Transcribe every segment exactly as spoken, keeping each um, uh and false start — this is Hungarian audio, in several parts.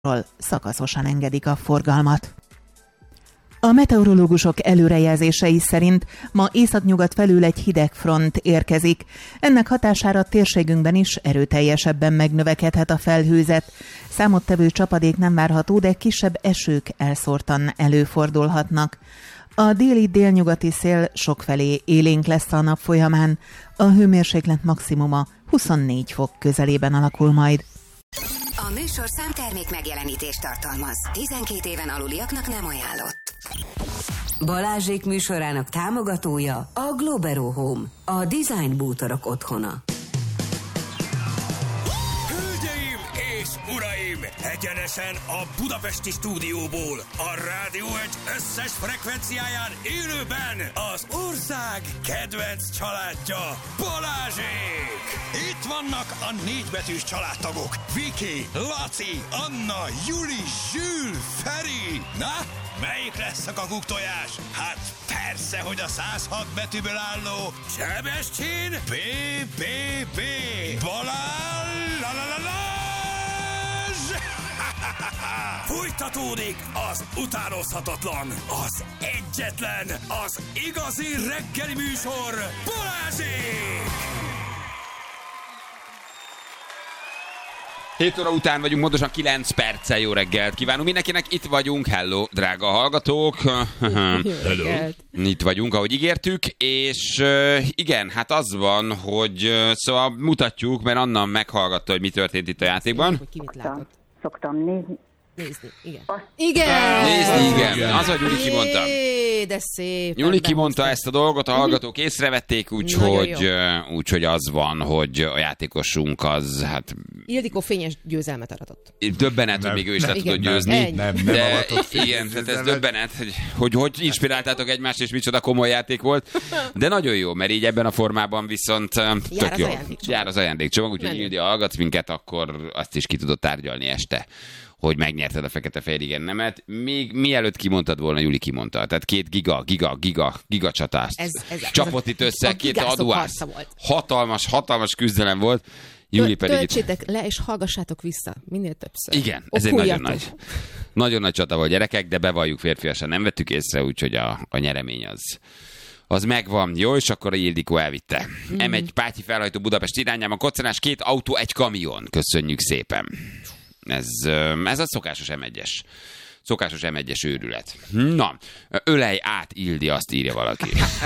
szakaszosan engedik a forgalmat. A meteorológusok előrejelzései szerint ma északnyugat felül egy hideg front érkezik. Ennek hatására térségünkben is erőteljesebben megnövekedhet a felhőzet. Számottevő csapadék nem várható, de kisebb esők elszórtan előfordulhatnak. A déli-délnyugati szél sokfelé élénk lesz a nap folyamán. A hőmérséklet maximuma huszonnégy fok közelében alakul majd. A műsorszám termék megjelenítést tartalmaz. tizenkét éven aluliaknak nem ajánlott. Balázsék műsorának támogatója a Globero Home, a design bútorok otthona. Hölgyeim és uraim, egyenesen a budapesti stúdióból, a Rádió egy összes frekvenciáján élőben az ország kedvenc családja, Balázsék! Itt vannak a négybetűs családtagok, Viki, Laci, Anna, Juli, Zsül, Feri. Na, melyik lesz a kakuktojás? Hát persze, hogy a száz hat betűből álló Sebestyén bé bé bé Balázs! Fújtatódik az utánozhatatlan, az egyetlen, az igazi reggeli műsor, Balázsék! hét óra után vagyunk, pontosan kilenc perccel. Jó reggelt kívánunk mindenkinek, itt vagyunk, hello, drága hallgatók. Hello. Itt vagyunk, ahogy ígértük, és uh, igen, hát az van, hogy uh, szóval mutatjuk, mert Anna meghallgatta, hogy mi történt itt a játékban. Hogy ki mit látott. Szoktam nézni. Nézni, igen. Igen! Nézni, igen. Az, hogy Juli kimondta. Jé, de szép. Juli kimondta ezt a dolgot, a hallgatók észrevették, úgyhogy úgy, hogy az van, hogy a játékosunk az, hát... Ildikó fényes győzelmet aratott. Döbbenet, hogy még ő is le tudott győzni. Nem, nem de igen, tehát ez döbbenet, hogy, hogy hogy inspiráltátok egymást, és micsoda komoly játék volt. De nagyon jó, mert így ebben a formában viszont tök jó. Jár az ajándékcsomag, úgyhogy Ildi, hallgatsz minket, akkor azt is ki tudod tárgyalni este, hogy megnyerted a fekete-fehér igen nemet. Még mielőtt kimondtad volna, Juli kimondta. Tehát két giga, giga, giga, giga csatást ez, ez, csapott itt össze, a két aduász. Hatalmas, hatalmas küzdelem volt. Juli pedig töltsétek itt... le, és hallgassátok vissza. Minél többször. Igen, ez egy nagyon nagy, nagyon nagy csata volt, gyerekek, de bevalljuk, férfiasan nem vettük észre, úgyhogy a, a nyeremény az... az megvan. Jó, és akkor a Ildikó elvitte. Mm. em egy Pátyi felhajtó Budapest irányában, koccanás, két autó, egy kamion. Köszönjük szépen. Ez, ez a szokásos em egyes. Szokásos em egyes őrület. Na, ölej át, Ildi, azt írja valaki.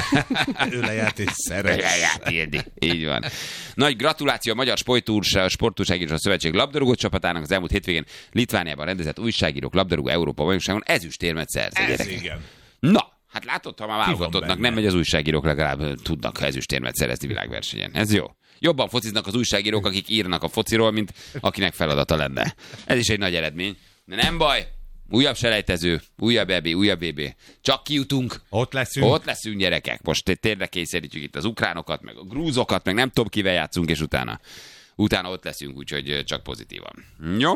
Ölej át és szeres. Ölej át, Ildi. Így van. Nagy gratuláció a Magyar Sportújságíró Szövetség labdarúgó csapatának az elmúlt hétvégén Litvániában rendezett újságírók labdarúgó Európa bajnokságon ezüstérmet szerzett. Ez igen. Na, hát látod, ha már válogatottnak nem megy, az újságírók legalább tudnak ezüstérmet szerezni világversenyen. Ez jó. Jobban fociznak az újságírók, akik írnak a fociról, mint akinek feladata lenne. Ez is egy nagy eredmény. De nem baj, újabb selejtező, újabb é bé, újabb é bé. Csak kijutunk. Ott leszünk. Ott leszünk, gyerekek. Most tényleg kényszerítjük itt az ukránokat, meg a grúzokat, meg nem tudom kivel játszunk, és utána, utána ott leszünk, úgyhogy csak pozitívan. Jó?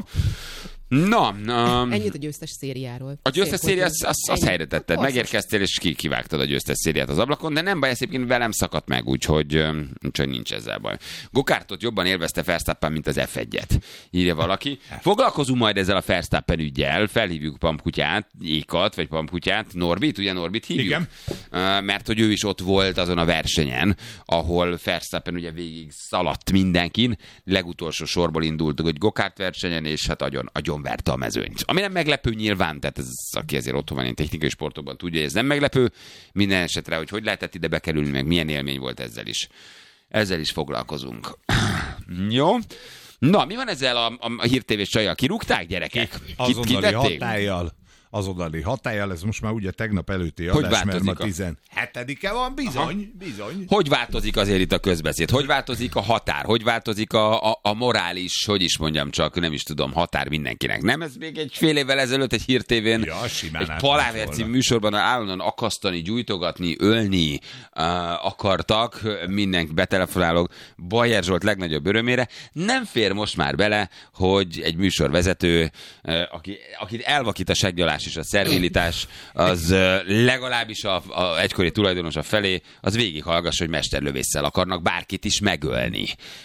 Na, um, ennyit a győztes szériáról. A győztes széria, azt az, az helyre tetted. Megérkeztél, és ki, kivágtad a győztes szériát az ablakon, de nem baj, ez egyébként velem szakadt meg, úgyhogy, úgyhogy nincs ezzel baj. Gokártot jobban élvezte Verstappen, mint az ef egyet, írja valaki. Foglalkozunk majd ezzel a Verstappen üggyel, felhívjuk Pampkutyát, Ékat, vagy Pampkutyát, Norbit, ugye Norbit hívjuk? Igen. Uh, mert hogy ő is ott volt azon a versenyen, ahol Verstappen ugye végig szaladt mindenkin, legutolsó sorból indultuk, hogy gokárt versenyen, és hát agyon, agyon verte a mezőnyt. Ami nem meglepő nyilván, tehát ez, aki azért otthon van, én technikai sportokban tudja, hogy ez nem meglepő. Minden esetre, hogy hogy lehetett ide bekerülni, meg milyen élmény volt ezzel is. Ezzel is foglalkozunk. Jó? Na, mi van ezzel a, a hírtévés csajjal? Kirúgták, gyerekek? Azonnali hatállyal. Azonnali hatállyal, ez most már ugye tegnap előtti adás, mert ma tizenhetedike van, bizony, aha, bizony. Hogy változik azért itt a közbeszéd? Hogy változik a határ? Hogy változik a, a, a morális, hogy is mondjam csak, nem is tudom, határ mindenkinek? Nem, ez még egy fél évvel ezelőtt egy hírtévén, ja, egy Paláver című műsorban állandóan akasztani, gyújtogatni, ölni uh, akartak, mindenki betelefonálok, Bajer Zsolt legnagyobb örömére. Nem fér most már bele, hogy egy műsorvezető, uh, aki, akit elvakít a seggyalás szexualitás és a szervilitás az legalábbis a, a egykori tulajdonosa felé az végighallgass, hogy mesterlövésszel akarnak bárkit is megölni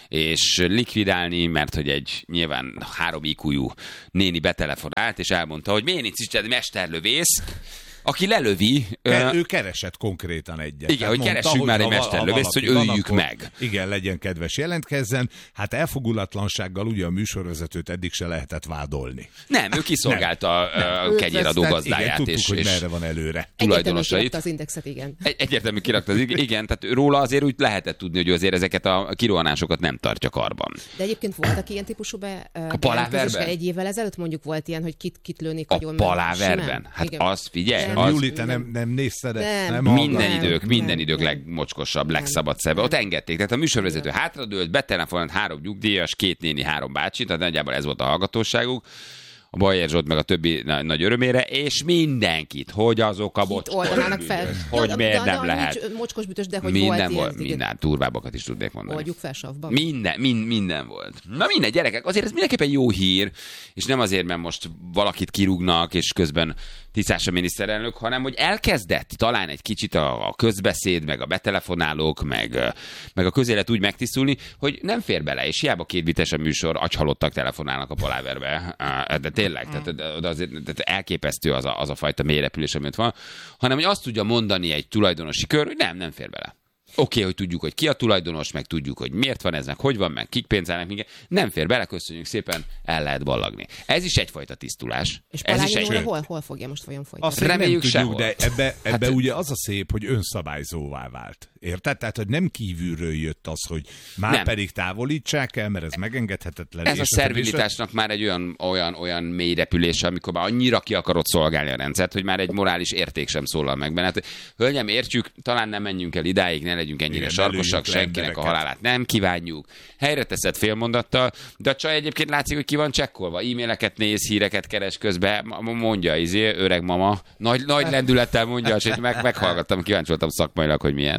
és likvidálni, mert hogy egy nyilván három í kú-jú néni betelefonált, és elmondta, hogy miért nincs is mesterlövész, aki lelövi... Ke- ő keresett konkrétan egyet. Igen, hogy keressünk már egy mesterlövészt, hogy öljük van, meg. Igen, legyen kedves, jelentkezzen. Hát elfogulatlansággal ugye a műsorvezetőt eddig se lehetett vádolni. Nem, ő kiszolgálta a kenyéradó gazdáját. Igen, tudtuk, és, hogy és merre van előre. Tulajdonosait. Az indexet, igen. Egy, egyértelmű kirakta az igen, tehát róla azért úgy lehetett tudni, hogy azért ezeket a kirohanásokat nem tartja karban. De egyébként voltak ilyen típusú be, a paláverben? Egy évvel ezelőtt mondjuk volt ilyen, hogy kit, kit lőnék a paláverben? Hát igen. az figyelj. Az... Júli, te nem, nem nézted? Nem. Nem minden nem, idők, nem, minden idők nem. legmocskosabb, legszabadszebb. Ott engedték. Tehát a műsorvezető hátradőlt, betelefonált három nyugdíjas, két néni, három bácsi, tehát nagyjából ez volt a hallgatóságuk. A Bajer Zsolt meg a többi nagy örömére, és mindenkit, hogy azok a mocskos büdös, hogy ja, miért de, nem de, lehet. Mocskos büdös, de hogy minden volt volt, ilyen, minden, durvábbakat is tudnék mondani. Oldjuk fel savban. Minden, mind, minden volt. Na minden, gyerekek, azért ez mindenképpen jó hír, és nem azért, mert most valakit kirúgnak, és közben tisztás a miniszterelnök, hanem hogy elkezdett talán egy kicsit a, a közbeszéd, meg a betelefonálók, meg, meg a közélet úgy megtisztulni, hogy nem fér bele, és hiába kétbites a műsor, agyhalottak telefonálnak a paláverbe. De tényleg, tehát, de azért, tehát elképesztő az a, az a fajta mélyrepülés, amit van, hanem hogy azt tudja mondani egy tulajdonosi kör, hogy nem, nem fér bele. Oké, okay, hogy tudjuk, hogy ki a tulajdonos, meg tudjuk, hogy miért van ez, meg hogy van, meg kik pénzelnek, minket. Nem fér bele, köszönjük szépen, el lehet ballagni. Ez is egyfajta tisztulás. És ez is egy... hol, hol fogja most vajon folytatni? Azt reméljük sehol. De ebbe, ebbe hát... ugye az a szép, hogy önszabályzóvá vált. Érted? Tehát, hogy nem kívülről jött az, hogy már nem. pedig távolítsák el, mert ez megengedhetetlen. Ez a szervilitásnak már egy olyan, olyan, olyan mély repülése, amikor már annyira ki akarod szolgálni a rendszert, hogy már egy morális érték sem szólal meg benne. Hát, hölgyem, értjük, talán nem menjünk el idáig, ne legyünk ennyire igen, sarkosak, senkinek a halálát nem kívánjuk. Helyre teszed félmondattal, de a csaj egyébként látszik, hogy ki van csekkolva. E-maileket néz, híreket keres közben, mondja, izé, öreg mama. Nagy, nagy lendülettel mondja, és meg, meghallgattam, kíváncsi voltam szakmailag, hogy milyen.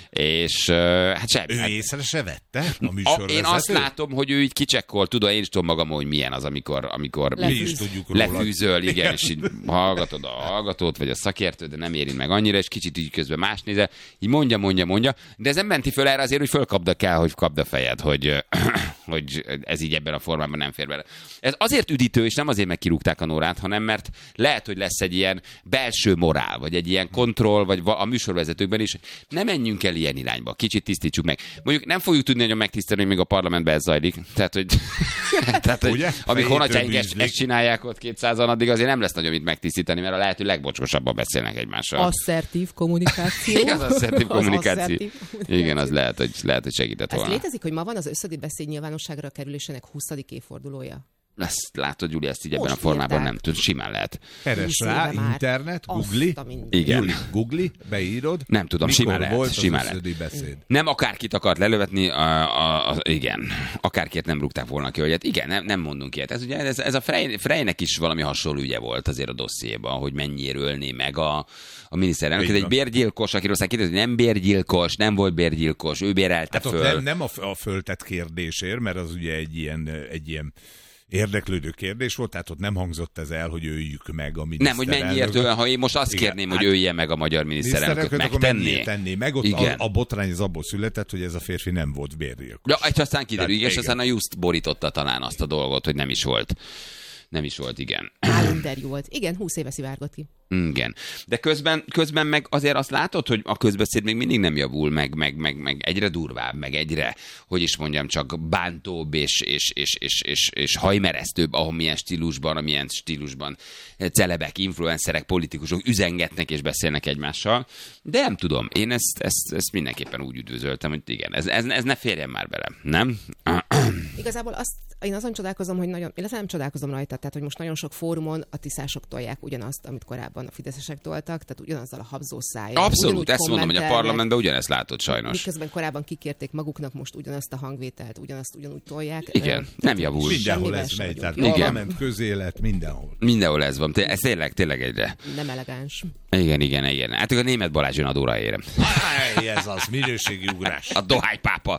És uh, hát semmi. Ő észre se vette a műsorvezető? Én azt látom, hogy ő így kicsekkol, tudom, én is tudom magam, hogy milyen az, amikor, amikor mi is tudjuk róla. Lefűzöl, igen, igen, és így hallgatod a hallgatót, vagy a szakértőt, de nem érint meg annyira, és kicsit így közben más nézel, így mondja, mondja, mondja, de ez nem menti föl erre azért, hogy fölkapda kell, hogy kapd a fejed, hogy, hogy ez így ebben a formában nem fér bele. Ez azért üdítő, és nem azért meg kirúgták a Nórát, hanem mert lehet, hogy lesz egy ilyen belső morál, vagy egy ilyen kontroll, vagy a műsorvezetőkben is, nem menjünk el ilyen irányba. Kicsit tisztítsuk meg. Mondjuk nem fogjuk tudni nagyon megtisztelni, hogy még a parlamentben ez zajlik. Tehát, hogy, tehát, hogy amíg honatjáink ezt, ezt csinálják ott kétszázan, addig azért nem lesz nagyon mit megtisztítani, mert a lehető legbocskosabban beszélnek egymással. Asszertív kommunikáció. Igen, az asszertív kommunikáció. Az asszertív. Igen, az lehet, hogy, lehet, hogy segített volna. Ez létezik, hogy ma van az összödi beszéd nyilvánosságra kerülésének huszadik évfordulója? Ezt látod, Gyuri, ezt így ebben a formában nem tud, simán lehet. Keres rá, internet, googli, igen. googli, beírod. Nem tudom, mikor simán lehet. Volt simán az lehet. Beszéd. Nem akárkit akart lelövetni, a, a, a, igen, akárkit nem rúgták volna ki, hogy hát igen, nem, nem mondunk ilyet. Ez, ugye, ez, ez a Frey, Freynek is valami hasonló ügye volt azért a dossziéban, hogy mennyire ölné meg a, a miniszterelnök. Ez egy bérgyilkos, akiről aztán kérdezik, hogy nem bérgyilkos, nem volt bérgyilkos, ő bérelte hát föl. Nem, nem a, a föltett kérdésért, mert az ugye egy ilyen, egy ilyen érdeklődő kérdés volt, tehát ott nem hangzott ez el, hogy öljük meg a miniszterelnököt. Nem, hogy mennyiért olyan, ha én most azt igen, kérném, hogy hát ölje meg a magyar miniszterelnököt, megtenné. Tenné meg, ott a, a botrány az abból született, hogy ez a férfi nem volt bérgyilkos. Ja, és aztán kiderül, és aztán a Just borította talán azt a dolgot, hogy nem is volt. Nem is volt, igen. Állinterjú volt. Igen, húsz éve szivárgott ki. Igen. De közben, közben meg azért azt látod, hogy a közbeszéd még mindig nem javul, meg, meg, meg, meg egyre durvább, meg egyre, hogy is mondjam, csak bántóbb és, és, és, és, és, és hajmeresztőbb, ahol milyen stílusban, amilyen stílusban celebek, influencerek, politikusok üzengetnek és beszélnek egymással. De nem tudom, én ezt, ezt, ezt mindenképpen úgy üdvözöltem, hogy igen, ez, ez, ez ne férjen már bele, nem? Igazából azt én azon csodálkozom, hogy nagyon, illetve nem csodálkozom rajta, tehát hogy most nagyon sok fórumon a tiszások tolják ugyanazt, amit korábban a fideszesek toltak, tehát ugyanazzal a habzó szájjal. Abszolút, ezt mondom, hogy a parlamentben ugyanezt látod sajnos. Miközben korábban kikérték maguknak, most ugyanazt a hangvételt, ugyanazt ugyanúgy tolják. Igen, uh, nem javul. Mindenhol ez megy, tehát parlament, közélet, mindenhol. Mindenhol ez van, ez tényleg, tényleg egyre. Nem elegáns. Igen, igen, igen. Hát a német Balázs jön adóra érem. Ez az, minőségi ugrás. A dohánypápa.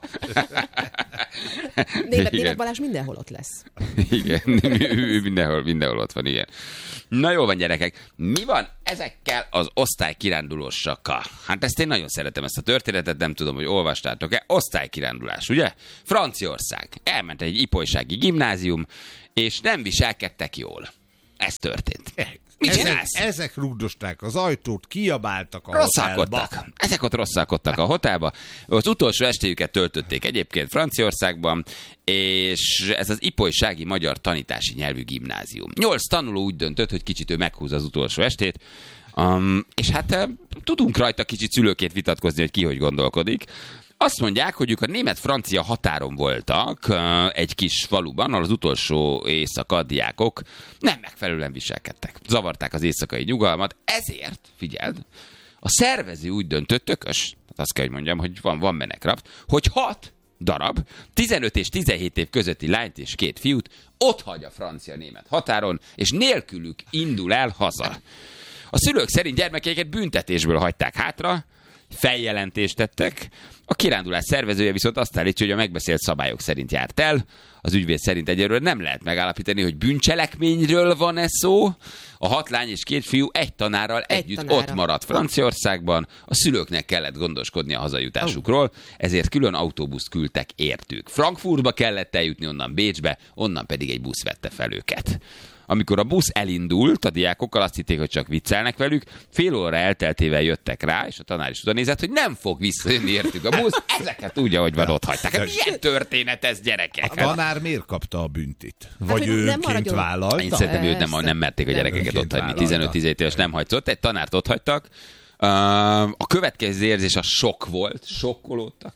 Német, német Balázs mindenhol ott lesz. Igen, ő mindenhol, mindenhol ott van, igen. Na jó van, gyerekek. Mi van ezekkel az osztálykirándulósakkal? Hát ezt én nagyon szeretem, ezt a történetet, nem tudom, hogy olvastátok-e. Osztálykirándulás, ugye? Franciaország. Elment egy ipolysági gimnázium, és nem viselkedtek jól. Ez történt. Mit ezek, ezek rúgdosták az ajtót, kiabáltak a rosszalkodtak. hotelba. Ezek ott rosszalkodtak a hotelba. Az utolsó estéjüket töltötték egyébként Franciaországban, és ez az ipolysági magyar tanítási nyelvű gimnázium. Nyolc tanuló úgy döntött, hogy kicsit ő meghúz az utolsó estét, um, és hát uh, tudunk rajta kicsit szülőként vitatkozni, hogy ki hogy gondolkodik. Azt mondják, hogy ők a német-francia határon voltak egy kis faluban, ahol az utolsó éjszaka diákok nem megfelelően viselkedtek. Zavarták az éjszakai nyugalmat, ezért, figyeld, a szervező úgy döntött, tökös, azt kell, hogy mondjam, hogy van, van menekraft, hogy hat darab, tizenöt és tizenhét év közötti lányt és két fiút ott hagy a francia-német határon, és nélkülük indul el haza. A szülők szerint gyermekeiket büntetésből hagyták hátra, feljelentést tettek. A kirándulás szervezője viszont azt állítja, hogy a megbeszélt szabályok szerint járt el. Az ügyvéd szerint egyelőre nem lehet megállapítani, hogy bűncselekményről van-e szó. A hat lány és két fiú egy tanárral egy együtt tanára. Ott maradt Franciaországban. A szülőknek kellett gondoskodni a hazajutásukról, ezért külön autóbuszt küldtek értük. Frankfurtba kellett eljutni, onnan Bécsbe, onnan pedig egy busz vette fel őket. Amikor a busz elindult, a diákokkal azt hitték, hogy csak viccelnek velük, fél óra elteltével jöttek rá, és a tanár is oda nézett, hogy nem fog visszajönni értük a busz, ezeket úgy, ahogy van, ott hagyták. Hát milyen történet ez, gyerekek? A tanár miért kapta a büntit? Vagy hát, ő ként vállalta? Én szerintem őt nem, nem merték a gyerekeket ott hagyni. tizenöt-tizenhét éves nem hagyzott, egy tanárt ott hagytak. A következő érzés a sok volt, sokkolódtak.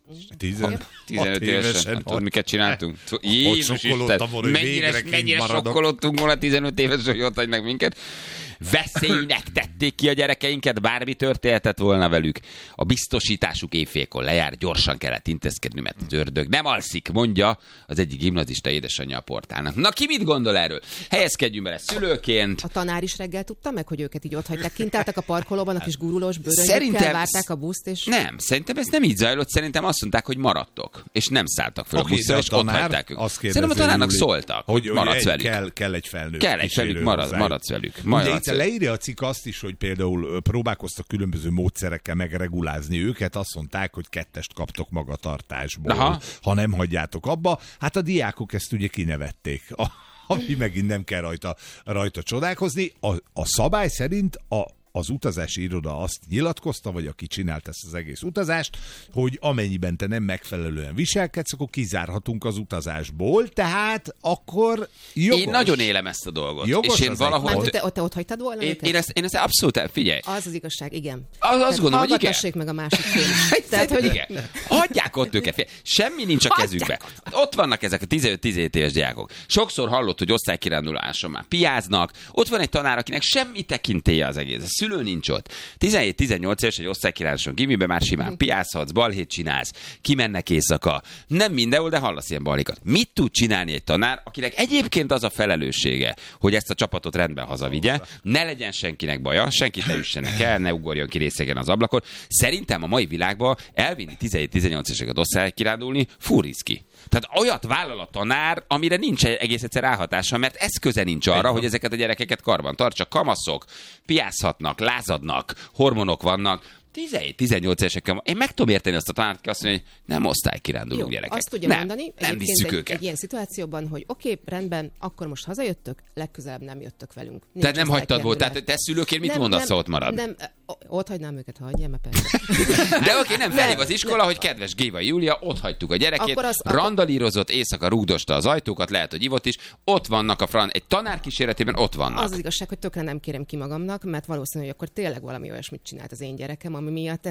tizenöt évesen. Tudod, miket csináltunk? Jézus Isten, mennyire, mennyire sokkolottunk volna tizenöt éves, hogy ott hagynak minket. Veszélynek tették ki a gyerekeinket, bármi történhetett volna velük. A biztosításuk éjfélkor lejár, gyorsan kellett intézkedni, mert az ördög nem alszik, mondja az egyik gimnazista édesanyja a portálnak. Na, ki mit gondol erről? Helyezkedjünk bele szülőként. A tanár is reggel tudta meg, hogy őket így ott hagyták. Kint álltak a parkolóban, a kis gurulós bőröngyökkel, várták a buszt, és... Nem, szerintem ez nem így zajlott, szerintem azt mondták, hogy maradtok, és nem szálltak fel okay, a buszra, és ott hagyták őket. Szerintem a tanárnak szóltak, hogy maradsz velük. Kell, kell egy felnőtt. Kell egy felnőtt, marad, maradsz velük. Maradsz velük. Leírja a cikk azt is, hogy például próbálkoztak különböző módszerekkel megregulázni őket, azt mondták, hogy kettest kaptok magatartásból, aha, ha nem hagyjátok abba. Hát a diákok ezt ugye kinevették. Ami megint nem kell rajta, rajta csodálkozni. A, a szabály szerint a az utazási iroda azt nyilatkozta, vagy aki csinált ezt az egész utazást, hogy amennyiben te nem megfelelően viselkedsz, akkor kizárhatunk az utazásból, tehát akkor jogos. Én nagyon élem ezt a dolgot. Jogos és én valahogy... Már, te, te ott hagytad volna? Én, én, ezt, én ezt abszolút, figyelj. Az az igazság, igen. Az, azt gondolom, hogy igen. meg a másik fél. Tehát, hogy... igen. Hagyják ott őket, fél. Semmi nincs a kezükbe. Ott vannak ezek a tizenöt-tizenhét éves diákok. Sokszor hallott, hogy osztálykiránduláson már piáznak. Ott van egy tanár, akinek semmi tekintélye az egész. Szülő nincs ott. tizenhét-tizennyolc éves egy osztálykirándulásson gimiben már simán piázhatsz, balhét csinálsz, kimennek éjszaka. Nem mindenhol, de hallasz ilyen balhékat. Mit tud csinálni egy tanár, akinek egyébként az a felelőssége, hogy ezt a csapatot rendben hazavigye, ne legyen senkinek baja, senkit ne üssenek el, ne ugorjon ki részegen az ablakon. Szerintem a mai világban elvinni tizenhét-tizennyolc éveseket osztálykirándulni furiszki. Tehát olyat vállal a tanár, amire nincs egész egyszer ráhatása, mert eszköze nincs arra, hogy ezeket a gyerekeket karban tartsa. Kamaszok, piázhatnak, lázadnak, hormonok vannak. tizenhét-tizennyolc évesekkel, én meg tudom érteni azt a tanárt, aki azt mondja, hogy nem osztálykiránduló gyerekek. Azt tudja nem, mondani, nem visszük egy, őket. egy ilyen szituációban, hogy oké, okay, rendben, akkor most hazajöttök, legközelebb nem jöttök velünk. Nincs tehát nem hagytad volt, tehát te szülőként mit nem, mondasz, ha ott marad? Nem, ott hagynám őket, ha hagyjál, mert persze. De oké, okay, nem felhív az iskola, nem. Hogy kedves Géva Júlia, ott hagytuk a gyerekét, az, randalírozott, éjszaka rúgdosta az ajtókat, lehet, hogy ivott is, ott vannak a fran, egy tanár kíséretében ott vannak. Az az igazság, hogy tökre nem kérem ki magamnak, mert valószínű, hogy akkor tényleg valami olyasmit csinált az én gyerekem, ami miatt ezt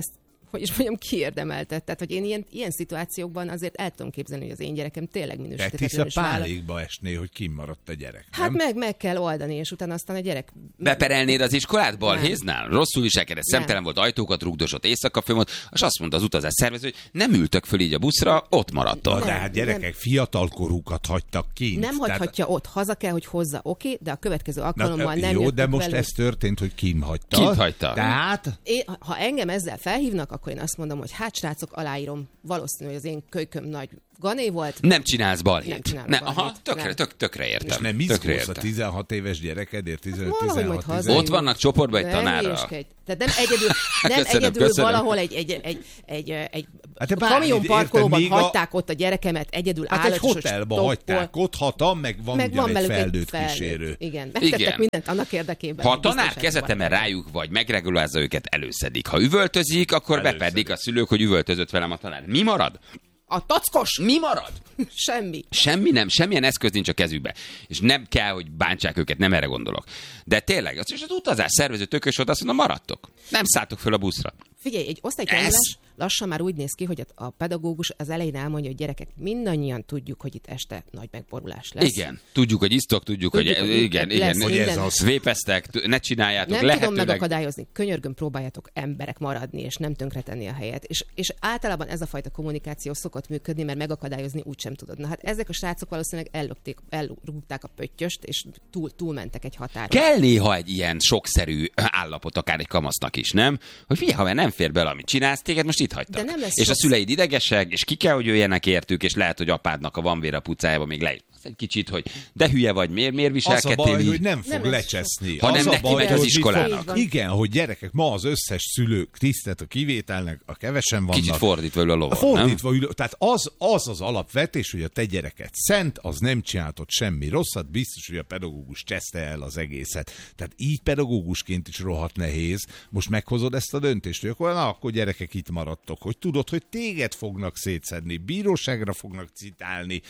hogy is mondjam, kiérdemeltet. Tehát, hogy én ilyen, ilyen szituációkban azért el tudom képzelni, hogy az én gyerekem tényleg minősítetlenül is vállal. pálékba esné, hogy kimaradt a gyerek. Nem? Hát meg, meg kell oldani, és utána aztán a gyerek... Beperelnéd az iskolát balhéznál? Rosszul viselkedett, szemtelen volt, ajtókat rugdosott, éjszaka fönn volt, és azt mondta az utazás szervező, hogy nem ültök föl így a buszra, ott maradtak. De hát gyerekek nem. fiatalkorúkat hagytak kint. Nem tehát... hagyhatja ott, haza kell, hogy hozza, oké, okay, de a következő alkalommal Na, nem jó, de most velük. ez történt, hogy kint hagyta. Kint hagyta. Tehát... Én, ha engem ezzel felhívnak, akkor én azt mondom, hogy hát srácok, aláírom, valószínű, hogy az én kölyköm nagy gané volt. Nem csinálsz balhét. Nem csinálok ne, balhét. Aha, tökre, nem. Tök, tökre értem. És nem izgulsz a tizenhat éves gyerekedért, tizenöt-tizenhat Hát, Ott vannak csoportban egy tanárra. Tehát nem egyedül, nem köszönöm, egyedül köszönöm. valahol egy, egy, egy, egy, egy hát kamion parkolóban érted, hagyták a... ott a gyerekemet, egyedül hát állatos. egy hotelba hagyták ott, hatan, meg van meg ugyan van egy felnőtt, felnőtt felnőtt kísérő. Igen, megtettek Igen. mindent annak érdekében. Ha a tanár kezetemen rájuk vagy, megregulázza őket, előszedik. Ha üvöltözik, akkor Előszedik. bepedik a szülők, hogy üvöltözött velem a tanár. Mi marad? A tackos! Mi marad? Semmi. Semmi nem, semmilyen eszköz nincs a kezükbe. És nem kell, hogy bántsák őket, nem erre gondolok. De tényleg, az, és az utazás szervező tökös volt, azt mondom, maradtok. Nem szálltok föl a buszra. Figyelj, egy osztálykerülés lassan már úgy néz ki, hogy a pedagógus az elején elmondja, hogy gyerekek, mindannyian tudjuk, hogy itt este nagy megborulás lesz. Igen, tudjuk, hogy isztok, tudjuk, Tudjuk, hogy, hogy igen, lesz igen, minden. ez az. Vépeztek, ne csináljátok, Nem lehetőleg. tudom megakadályozni, könyörgöm, próbáljatok emberek maradni, és nem tönkretenni a helyet. És, és általában ez a fajta kommunikáció szokott működni, mert megakadályozni úgysem tudod. Na hát ezek a srácok valószínűleg ellökték, elrúgták a pöttyöst, és túl, túlmentek egy határon. Kell néha egy ilyen sokszerű állapot, akár egy kamasznak is, nem? Hogy figyelj, ha már nem fér bele, amit csinálsz, téged most itt hagytak. De nem lesz és sok... a szüleid idegesek, és ki kell, hogy jöjjenek értük, és lehet, hogy apádnak a van vér a pucájába még le egy kicsit, hogy de hülye vagy, miért, miért viselkedtél? Az a baj, így? hogy nem fog Nem lecseszni. Ha nem neki megy az iskolának. Igen, hogy gyerekek, ma az összes szülők tisztelt a kivételnek, a kevesen vannak. Kicsit fordítva ül a lovat, Fordítva ül, tehát az, az az alapvetés, hogy a te gyereket szent, az nem csináltott semmi rosszat, biztos, hogy a pedagógus cseszte el az egészet. Tehát így pedagógusként is rohadt nehéz. Most meghozod ezt a döntést, hogy akkor, na, akkor gyerekek itt maradtok, hogy tudod, hogy téged fognak szétszedni, bíróságra fognak citálni,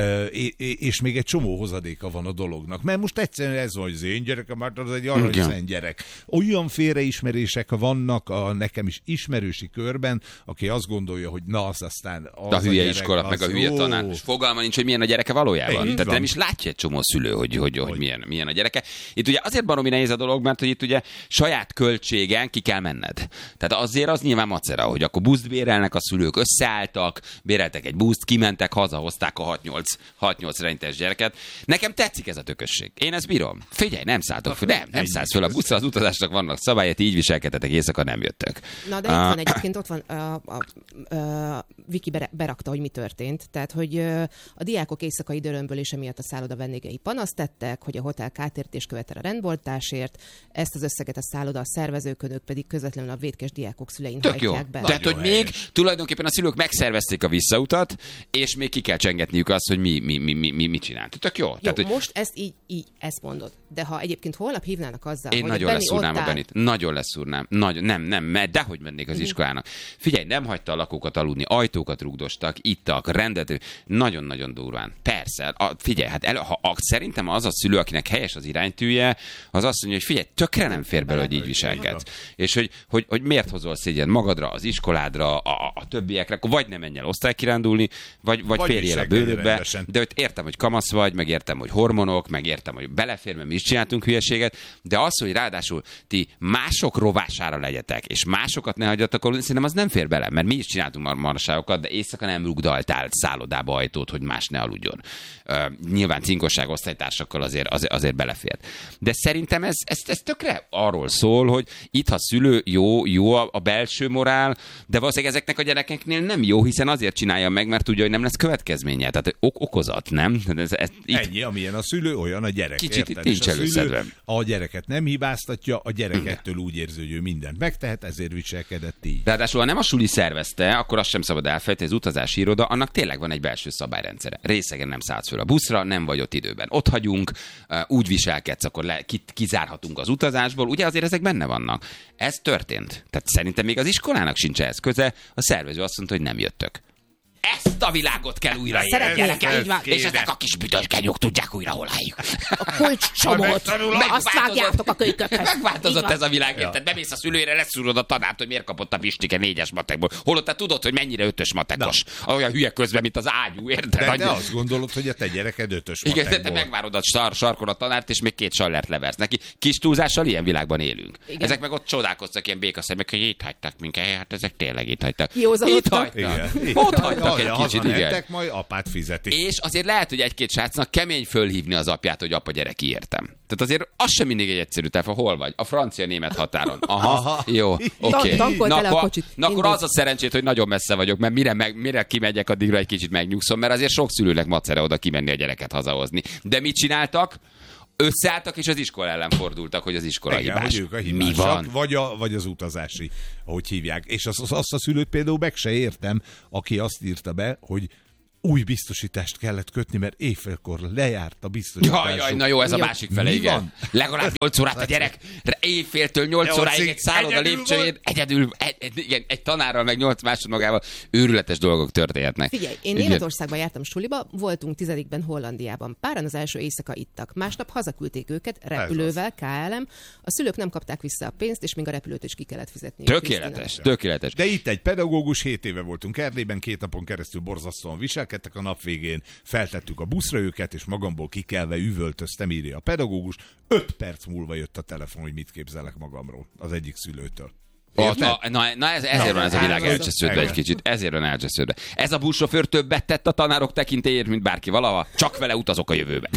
és még egy csomó hozadéka van a dolognak. Mert most egyszerűen ez van, hogy az én gyerekem, mert az egy aranyszent gyerek. Olyan félreismerések vannak a nekem is ismerősi körben, aki azt gondolja, hogy na, az aztán az a hülye gyerek, iskola, az meg a hülye ó. tanár. És fogalma nincs, hogy milyen a gyereke valójában. Így Tehát van. nem is látja egy csomó szülő, hogy, hogy, hogy, hogy milyen, milyen a gyereke. Itt ugye azért baromi nehéz a dolog, mert hogy itt ugye saját költségen ki kell menned. Tehát azért az nyilván macera, hogy akkor buszt bérelnek a szülők, összeálltak, béreltek egy buszt, kimentek, hazahozták a hat-nyolc rejtes gyereket. Nekem tetszik ez a tökösség. Én ezt bírom. Figyelj, nem szálltok föl, nem, nem szállsz föl a buszra, az utazásnak vannak szabályai, így viselkedtetek, éjszaka nem jöttök. Na de itt van egyébként, ott van, a, a, a Viki berakta, hogy mi történt. Tehát, hogy a diákok éjszakai dörömbölése miatt a szálloda vendégei panaszt tettek, hogy a hotel kártérítést követel a rendboltásért, ezt az összeget a szálloda a szervezők, pedig közvetlenül a vétkes diákok szülein Tök jó. hajtják be. Tehát, hogy még tulajdonképpen a szülők megszervezték a visszautat, és még ki kell csengetniük azt, hogy mi, mi, mi, mi, mi mit csinált. Tök jó. Jó, Tehát, hogy most ezt így, így ezt mondod. De ha egyébként holnap hívnának azzal, én hogy nagyon Benni leszúrnám ott a Benit. Nagyon leszúrnám. Nagyon, nem, nem, mert dehogy mennék az iskolának. Figyelj, nem hagyta a lakókat aludni, ajtókat rugdostak, ittak, rendető. Nagyon-nagyon durván. Persze. A, figyelj, hát el, ha, a, szerintem az a szülő, akinek helyes az iránytűje, az azt mondja, hogy figyelj, tökre nem fér bele, hogy így viselkedsz. És hogy, hogy, hogy miért hozol szégyen magadra, az iskoládra, a, a többiekre, akkor vagy nem menj el osztálykirándulni, vagy, vagy, vagy férjél a bőrödbe. De hogy értem, hogy kamasz vagy, meg értem, hogy hormonok, meg értem, hogy belefér, mert mi is csináltunk hülyeséget, de az, hogy ráadásul ti mások rovására legyetek, és másokat ne hagyjatok aludni, szerintem az nem fér bele, mert mi is csináltunk mar- marságokat, de éjszaka nem rugdaltál szállodába ajtót, hogy más ne aludjon. Uh, nyilván cinkosság osztálytársakkal azért, azért, azért belefért. De szerintem ez, ez, ez tökre arról szól, hogy itt, ha szülő jó, jó a, a belső morál, de valószínűleg ezeknek a gyerekeknél nem jó, hiszen azért csinálja meg, mert tudja, hogy nem lesz következménye. Tehát ok- okozat, nem? Ez, ez, itt... Ennyi, amilyen a szülő, olyan a gyerek. Kicsit érted? itt nincs És a szülő előszedve. a gyereket nem hibáztatja, a gyerek ettől úgy érzi, hogy ő mindent megtehet, ezért viselkedett így. Ráadásul, ha nem a suli szervezte, akkor azt sem szabad elfelejteni, az utazási iroda, annak tényleg van egy belső szabályrendszere. Részegen nem szállsz föl a buszra, nem vagy ott időben. Ott hagyunk, úgy viselkedsz, akkor le, kizárhatunk az utazásból. Ugye azért ezek benne vannak. Ez történt. Tehát szerintem még az iskolának sincs ehhez köze, a szervező azt mondta, hogy nem jöttök. Ezt a világot kell újra érni. És ezek a kis büdöskenyok tudják újra hol álljuk. A kulcscsomót, azt vágjátok a kölykökhöz. Megváltozott ez a világ, érted? Bemész a szülőre, leszúrod a tanárt, hogy miért kapott a Pistike négyes matekból. Holott te tudod, hogy mennyire ötös matekos. Olyan hülye közben, mint az ágyú, érted? De, de azt gondolod, hogy a te gyereked ötös matekból. Igen, de te megvárod a sar, sarkon a tanárt, és még két sallert leversz neki. Kis túlzással ilyen világban élünk. Igen. Ezek meg ott csodálkoztak ilyen békaszemek, hogy itt hagytak minket, hát ezek tényleg itt hagytak. Itt hagytak. Ott hagytak egy kicsit, igen. Majd apát fizeti. És azért lehet, hogy egy-két srácnak kemény fölhívni az apját, hogy apa, gyere, kiértem. Tehát azért az sem mindig egy egyszerű telefon. Hol vagy? A francia-német határon. Aha, Aha. Jó, oké. Okay. Na, akkor, na akkor az a szerencsét, hogy nagyon messze vagyok, mert mire, meg, mire kimegyek, addigra egy kicsit megnyugszom, mert azért sok szülőnek macera oda kimenni a gyereket hazahozni. De mit csináltak? Összeálltak, és az iskola ellen fordultak, hogy az iskola igen, hibás. Hogy ők a hibásak, mi van? Vagy, a, vagy az utazási, ahogy hívják. És azt, azt a szülőt például meg se értem, aki azt írta be, hogy új biztosítást kellett kötni, mert éjfélkor lejárt a biztosításuk. Jaj, jaj, na jó, ez a másik fele, igen. Van? Legalább nyolc órát a gyerek, éjféltől nyolc óráig egy szálloda lépcsőjén, egyedül, egy, igen, egy tanárral, meg nyolc másod magával őrületes dolgok történhetnek. Figyelj, én Németországban jártam suliba, voltunk tizedikben Hollandiában. Páran az első éjszaka ittak. Másnap hazaküldték őket repülővel, ká el em. A szülők nem kapták vissza a pénzt, és még a repülőt is ki kellett fizetni. Tökéletes, tökéletes. De itt egy pedagógus, hét éve voltunk Erdélyben, két napon keresztül borzasztóan visel. A nap végén feltettük a buszra őket, és magamból kikelve üvöltöztem, írja a pedagógus. Öt perc múlva jött a telefon, hogy mit képzelek magamról az egyik szülőtől. A, a, na, na ez, ezért na, van ez a világ elcsesződve egy kicsit. Ezért van elcsesződve. Ez a buszsofőr többet tett a tanárok tekintélyért, mint bárki valaha. Csak vele utazok a jövőbe.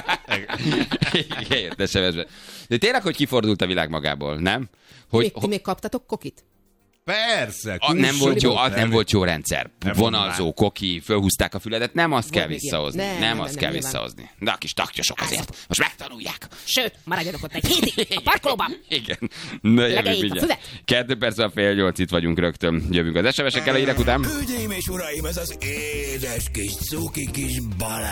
Értesem. De tényleg, hogy kifordult a világ magából, nem? Hogy, ti, ti még kaptatok kokit? Persze. A, nem, volt jó, nem, nem volt jó rendszer. Vonalzó, koki, fölhúzták a füledet, nem azt kell visszahozni. Nem, nem, nem azt nem, kell nem, visszahozni. De a kis taktyosok azért. Most megtanulják. Sőt, maradjanak ott egy hétig a parkolóban. Igen. Na, jövünk a füvet. Kettő perc a fél nyolc, itt vagyunk rögtön. Jövünk az es em es-ekkel a hírek után. Hölgyeim és uraim, ez az édes kis cuki kis Balázs.